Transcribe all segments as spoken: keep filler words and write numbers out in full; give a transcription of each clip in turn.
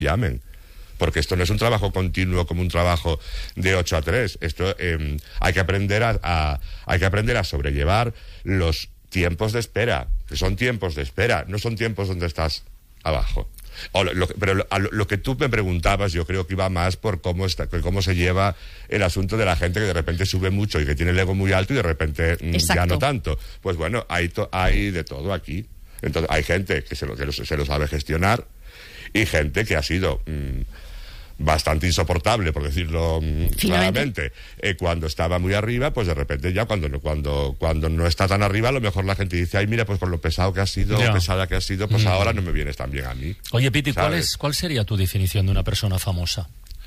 llamen. Porque esto no es un trabajo continuo como un trabajo de ocho a tres. Esto eh, hay que aprender a, a hay que aprender a sobrellevar los tiempos de espera, que son tiempos de espera, no son tiempos donde estás abajo. O lo, lo, pero lo, lo que tú me preguntabas, yo creo que iba más por cómo está, cómo se lleva el asunto de la gente que de repente sube mucho y que tiene el ego muy alto y de repente mm, ya no tanto. Pues bueno, hay, to, hay de todo aquí. Entonces hay gente que se lo, que lo, se lo sabe gestionar y gente que ha sido mmm, bastante insoportable, por decirlo claramente, eh, cuando estaba muy arriba, pues de repente ya cuando, cuando, cuando no está tan arriba, a lo mejor la gente dice, ay, mira, pues por lo pesado que has sido, yeah. pesada que has sido, pues mm. ahora no me vienes tan bien a mí. Oye, Piti, ¿cuál, es, ¿cuál sería tu definición de una persona famosa?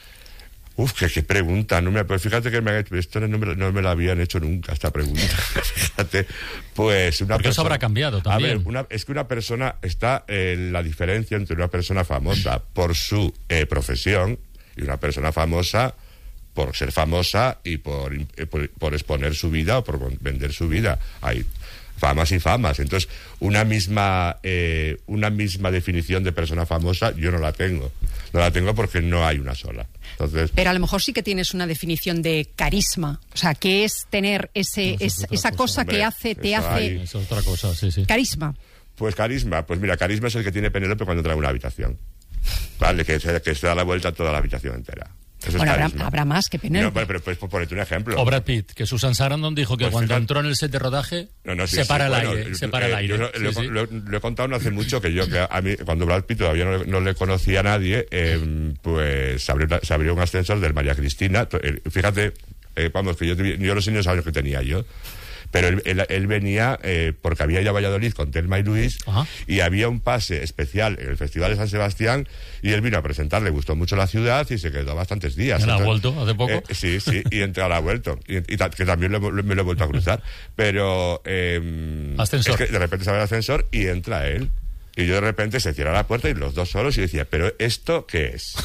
Uf, qué, qué pregunta. No me, pues fíjate que me han hecho, esto no me, no me la habían hecho nunca, esta pregunta. Fíjate, pues una Porque persona, eso habrá cambiado también. A ver, una, es que una persona está en eh, la diferencia entre una persona famosa por su eh, profesión y una persona famosa por ser famosa y por, eh, por, por exponer su vida o por vender su vida. Hay famas y famas. Entonces, una misma eh, una misma definición de persona famosa yo no la tengo. No la tengo porque no hay una sola. Entonces, pero a lo mejor sí que tienes una definición de carisma. O sea, que es tener ese es, es esa cosa, cosa hombre, que hace, te hace... Hay... Es otra cosa, sí, sí. Carisma. Pues carisma. Pues mira, carisma es el que tiene Penélope cuando entra a una habitación. Vale, que se, que se da la vuelta a toda la habitación entera. Eso bueno, es habrá, habrá más que Penélope. No, pero, pero pues, por ponerte un ejemplo. O Brad Pitt, que Susan Sarandon dijo que pues cuando fíjate, entró en el set de rodaje no, no, sí, se para sí, el bueno, aire, se para eh, el aire. Yo sí, lo, sí. Lo, lo, lo he contado no hace mucho que yo, que a mí, cuando Brad Pitt todavía no, no le conocía a nadie, eh, pues se abrió, se abrió un ascensor del María Cristina. Fíjate, eh, vamos, que yo, yo los años años que tenía yo. Pero él, él, él venía eh, porque había ido a Valladolid con Telma y Luis. Ajá. Y había un pase especial en el Festival de San Sebastián y él vino a presentar, le gustó mucho la ciudad y se quedó bastantes días. ¿Y ha vuelto hace poco? Eh, sí, sí, y entre ahora ha vuelto. Y, y ta, que también lo, lo, me lo he vuelto a cruzar. Pero eh, ascensor. Es que de repente se abre el ascensor y entra él. Y yo de repente se cierra la puerta y los dos solos y decía, ¿pero esto qué es?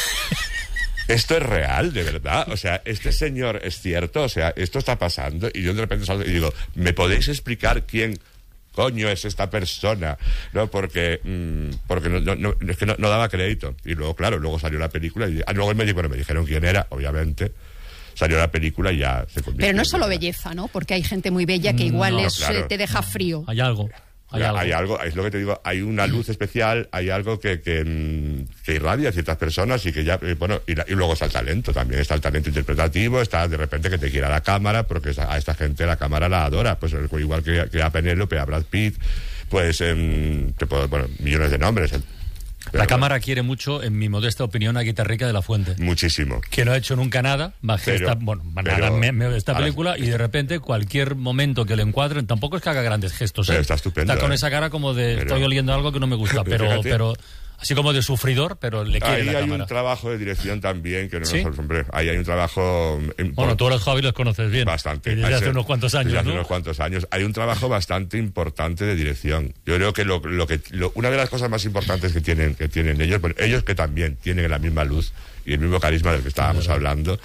¿Esto es real, de verdad? O sea, ¿este señor es cierto? O sea, ¿esto está pasando? Y yo de repente salgo y digo, ¿me podéis explicar quién coño es esta persona? ¿No? Porque mmm, porque no, no, es que no, no daba crédito. Y luego, claro, luego salió la película y ah, luego me, bueno, me dijeron quién era, obviamente. Salió la película y ya se convirtió. Pero no es solo belleza, ¿no? Porque hay gente muy bella que igual no, es, claro. te deja frío. Hay algo. Hay algo. hay algo, es lo que te digo, hay una luz especial, hay algo que, que, que irradia a ciertas personas y que ya, bueno, y, la, y luego está el talento también, está el talento interpretativo, está de repente que te quiera la cámara, porque a esta gente la cámara la adora, pues igual que, que a Penélope, a Brad Pitt, pues, eh, te puedo, bueno, millones de nombres. Pero la cámara quiere mucho, en mi modesta opinión, a Guitarrica de la Fuente. Muchísimo. Que no ha hecho nunca nada, bajé pero, esta, bueno, pero, nada, me, me, esta película ahora, y de repente cualquier momento que le encuadren, tampoco es que haga grandes gestos. Pero ¿eh? está estupendo. Está con ¿eh? esa cara como de, pero, estoy oliendo algo que no me gusta, pero, pero así como de sufridor, pero le quiere ahí la hay cámara. Un trabajo de dirección también, que no ¿Sí? nos hombre, ahí hay un trabajo... Bueno, tú a los Javi los conoces bien. Bastante. Y desde hace unos cuantos años, desde hace ¿no? unos cuantos años. Hay un trabajo bastante importante de dirección. Yo creo que lo, lo que lo, una de las cosas más importantes que tienen que tienen ellos, bueno, ellos que también tienen la misma luz y el mismo carisma del que estábamos hablando,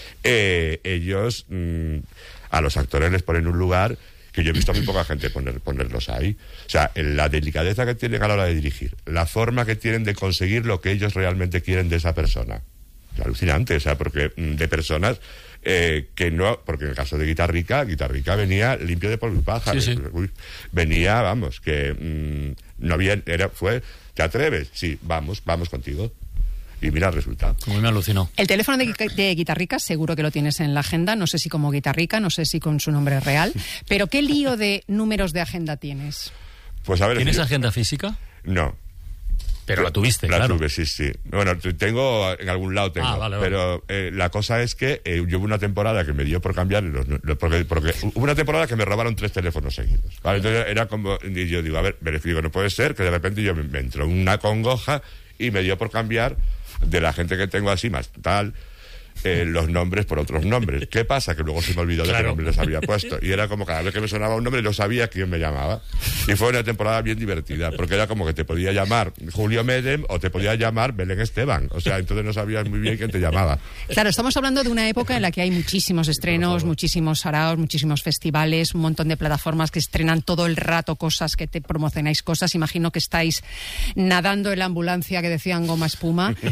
eh, ellos mmm, a los actores les ponen un lugar que yo he visto a muy poca gente poner, ponerlos ahí. O sea, la delicadeza que tienen a la hora de dirigir, la forma que tienen de conseguir lo que ellos realmente quieren de esa persona. Es alucinante, o sea, porque de personas eh, que no... Porque en el caso de Guitarrica, Guitarrica venía limpio de polvo y paja. Sí, sí. Uy, venía, vamos, que mmm, no había... Era, fue, ¿te atreves? Sí, vamos, vamos contigo. Y mira el resultado. Como me alucinó. El teléfono de, de Guitarrica seguro que lo tienes en la agenda, no sé si como Guitarrica, no sé si con su nombre real, pero ¿qué lío de números de agenda tienes? Pues a ver... ¿Tienes yo, agenda física? No. Pero la tuviste, la claro. La tuve, sí, sí. Bueno, tengo, en algún lado tengo. Ah, vale, vale. Pero eh, la cosa es que eh, yo hubo una temporada que me dio por cambiar, los, los, porque, porque hubo una temporada que me robaron tres teléfonos seguidos. ¿Vale? Entonces era como, y yo digo, a ver, me digo, no puede ser que de repente yo me, me entró una congoja y me dio por cambiar de la gente que tengo así más tal, eh, los nombres por otros nombres. ¿Qué pasa? Que luego se me olvidó claro. de qué nombre les había puesto. Y era como cada vez que me sonaba un nombre, yo sabía quién me llamaba. Y fue una temporada bien divertida, porque era como que te podía llamar Julio Medem o te podía llamar Belén Esteban. O sea, entonces no sabías muy bien quién te llamaba. Claro, estamos hablando de una época en la que hay muchísimos estrenos, muchísimos saraos, muchísimos festivales, un montón de plataformas que estrenan todo el rato cosas, que te promocionáis cosas. Imagino que estáis nadando en la ambulancia que decían goma espuma.